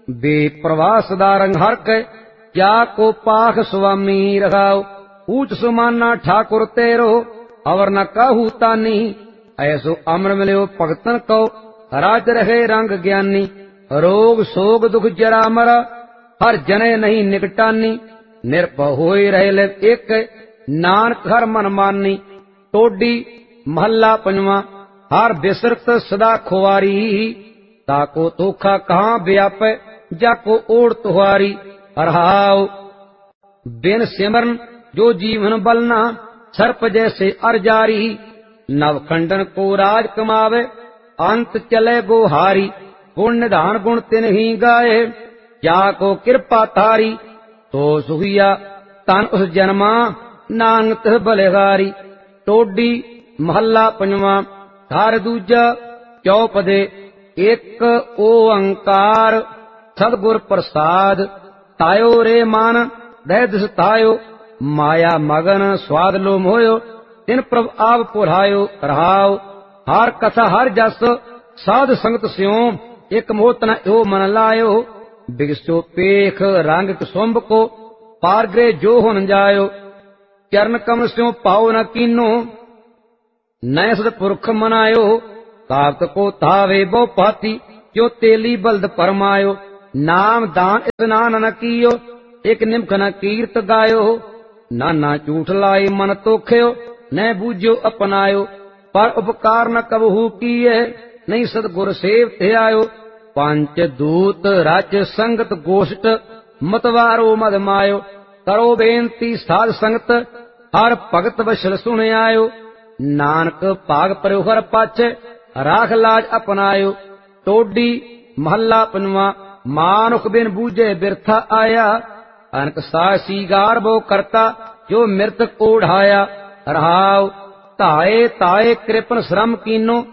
बेप्रवाह सदा रंग हर कै, क्या को पाख स्वामी रखाओ। ऊंच सुमाना ठाकुर तेरो, अवर न कहू तानी, ऐसो अमर मिलो भगतन को, राज रहे रंग ज्ञानी। रोग सोग दुख जरा मरा, हर जने नहीं निकटानी, निर्भय होए रहे ले एक, नानक हर मन मानी। टोडी महला पंजवा। हर बिसरत सदा खुआरी, ताको तोखा कहाँ व्यापे, जाको ओढ़ तुहारी। रहाओ बिन सिमरन जो जीवन बलना, सर्प जैसे अर जारी। नवखंडन को राज कमावे, अंत चले गो हारी। गुण निधान गुण तिन ही गाए, जाको कृपा तारी। तो सुहिया तन उस जन्मा, नानक बलिहारी। टोडी महला पंजवा। हर दूजा चौपदे। एक ओंकार सदगुर प्रसाद, तायो रे मान दह दिस तायो। माया मगन स्वाद लो मोयो, तिन प्रभ आप पुरायो। रहाओ हर कथा हर जस, साध संगत स्यों, एक मोत न यो मन लायो। बिगसो पेख रंग कुसुम्भ को, पारग्रे जो हुन जायो। चरण कमल स्यों पाओ न कीनो, नय सद पुरख मनायो। कावत को तावे बहु पाती, जो तेली बल्द परमायो। नाम दान स्नान न कियो, एक निमख न कीर्त गायो। नाना झूठ लाई मन तोख्यो, न बूझो अपनायो। पर उपकार न कबहू किए, नहीं सदगुर सेव ते आयो। पंच दूत राज संगत गोष्ठ, मतवारो मद मायो। करो बेनती साध संगत, हर भगत वशल सुन आयो। नानक भाग परयो हर पाछे, राख लाज अपनायो। टोडी महला पंजवा। मानुख बिन बूझे बिरथा आया, अनक सासी गार बो करता, जो मृतक ओढ़ाया। रहाओ ताए ताए कृपन श्रम कीनो,